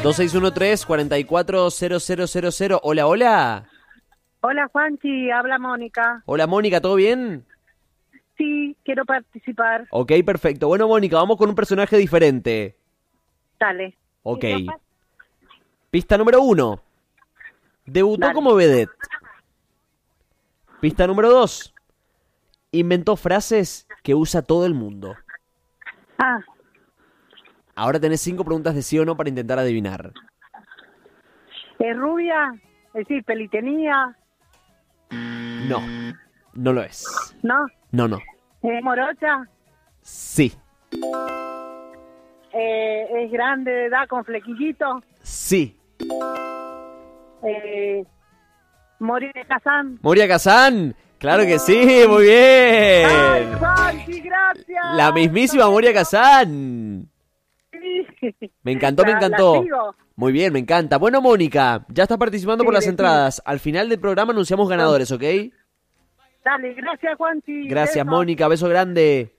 2613-440000. Hola, hola. Hola Juanchi, habla Mónica. Hola, Mónica, ¿todo bien? Sí, quiero participar. Ok, perfecto. Bueno, Mónica, vamos con un personaje diferente. Dale. Ok. Pista número 1. Debutó Dale. como vedette. Pista número 2. Inventó frases que usa todo el mundo. Ah, Ahora tenés 5 preguntas de sí o no para intentar adivinar. ¿es rubia? Es decir, pelitenía, No, no lo es. ¿no? No, no. ¿Es morocha? Sí, ¿Es grande de edad con flequillito? sí. ¿Morir de Kazán? Moria Kazán. Claro que sí, muy ¡Ay, bien. Juanchi, gracias! La mismísima Moria Kazán. Sí. Me encantó, me La encantó. sigo. Muy bien, me encanta. Bueno, Mónica, ya estás participando Sí, por las decime. entradas. Al final del programa anunciamos ganadores, ¿ok? Dale, gracias Juanchi. Gracias, Besos. Mónica. Beso grande.